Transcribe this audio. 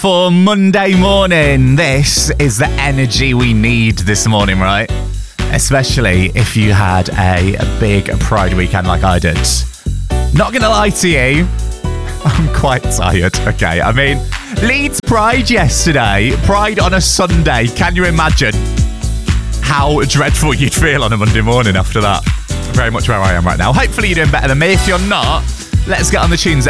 For Monday morning, this is the energy we need this morning, right? Especially if you had a big Pride weekend like I did. Not gonna lie to you, I'm quite tired, okay? I mean, Leeds Pride yesterday, Pride on a Sunday. Can you imagine how dreadful you'd feel on a Monday morning after that? Very much where I am right now. Hopefully you're doing better than me. If you're not, let's get on the tunes.